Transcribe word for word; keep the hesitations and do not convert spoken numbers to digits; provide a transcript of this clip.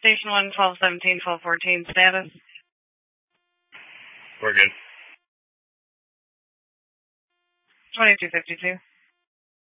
Station one, twelve seventeen, twelve fourteen, status. We're good. twenty-two fifty-two.